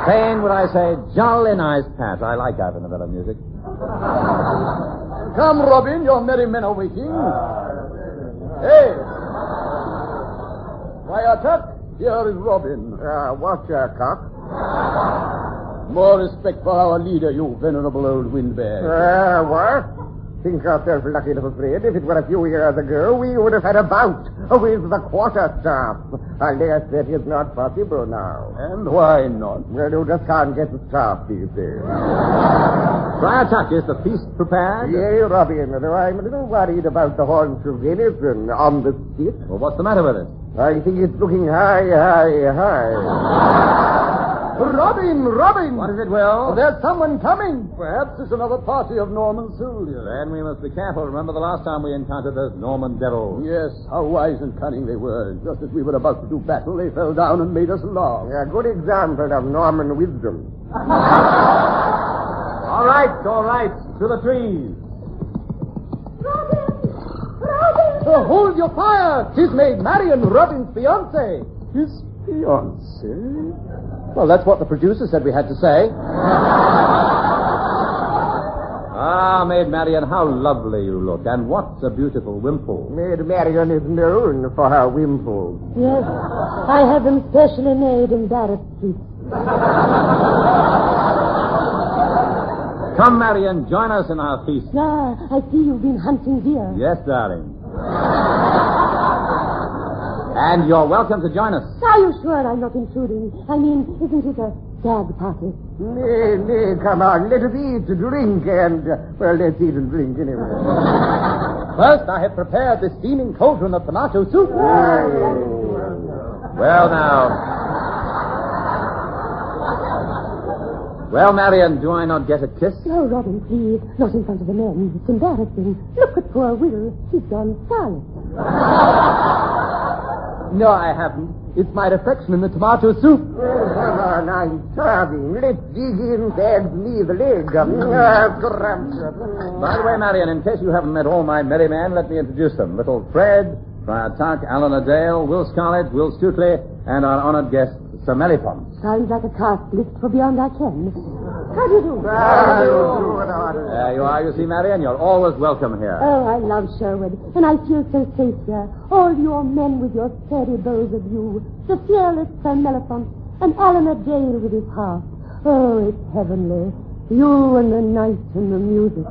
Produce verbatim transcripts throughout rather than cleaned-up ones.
Playing what I say, jolly nice pat. I like Ivor Novello music. Come, Robin, your merry men are waiting. Hey! Why, Tuck, here is Robin. Uh, what's your cock? More respect for our leader, you venerable old windbag. Uh, what? Think ourselves lucky, little Fred. If it were a few years ago, we would have had a bout with the quarterstaff. Unless that is not possible now. And why not? Well, you just can't get the staff these days. Friar Tuck, is the feast prepared? Yea, Robin, though I'm a little worried about the horns of venison on the spit. Well, what's the matter with it? I think it's looking high, high, high. Robin, Robin! What is it, Will? There's someone coming. Perhaps it's another party of Norman soldiers. Then we must be careful. Remember the last time we encountered those Norman devils? Yes, how wise and cunning they were. Just as we were about to do battle, they fell down and made us laugh. A good example of Norman wisdom. All right, all right. To the trees. Robin! Robin! Oh, hold your fire! Tis Maid Marian, Robin's fiancée. His fiancée? Well, that's what the producer said we had to say. Ah, Maid Marian, how lovely you look. And what a beautiful wimple. Maid Marian is known for her wimples. Yes, I have them specially made in Barrett Street. Come, Marian, join us in our feast. Ah, I see you've been hunting deer. Yes, darling. And you're welcome to join us. Are you sure I'm not intruding? I mean, isn't it a stag party? Nay, nay, come on. Let us eat, drink, and... Uh, well, let's eat and drink anyway. First, I have prepared this steaming cauldron of tomato soup. Well, now... Well, Marian, do I not get a kiss? No, Robin, please. Not in front of the men. It's embarrassing. Look at poor Will. She's gone scarlet. No, I haven't. It's my reflection in the tomato soup. Well, come on, I'm starving. Let's dig in and leave the leg. By the way, Marian, in case you haven't met all my merry men, let me introduce them. Little Fred, Friar Tuck, Alan Dale, Will Scarlett, Will Stuteley, and our honored guest, Sir Mellifont. Sounds like a cast list for beyond our ken. How do you do? How do you do? There you are, you see, Marian. You're always welcome here. Oh, I love Sherwood, and I feel so safe here. All your men with your fairy bows of you, the fearless Sir Mellifont, and Alan Dale with his harp. Oh, it's heavenly. You and the night and the music.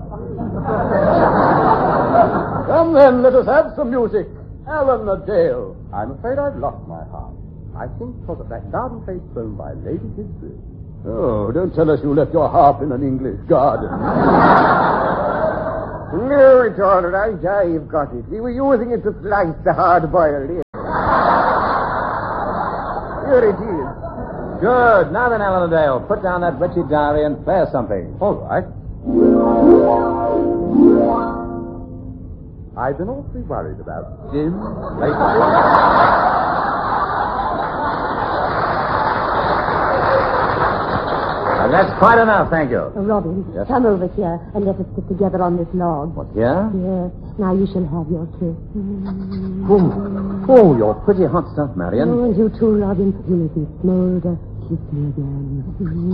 Come then, let us have some music. Alan Dale. I'm afraid I've lost my harp. I think it was at that garden place thrown by Lady Tisbury. Oh, don't tell us you left your harp in an English garden. No, it's all right. I've got it. We were using it to slice the hard-boiled egg. Here it is. Good. Now then, Alan Dale, put down that wretched diary and play us something. All right. I've been awfully worried about Jim lately. Uh, that's quite enough, thank you. Oh, Robin, Yes? come over here and let us sit together on this log. What, here? Yes. Now you shall have your kiss. Oh, oh, you're pretty hot stuff, Marian. Oh, and you too, Robin. You make me smolder. Kiss me again.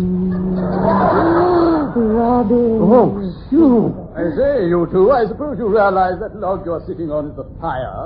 Robin. Oh, phew. I say, you two, I suppose you realize that log you're sitting on is the fire.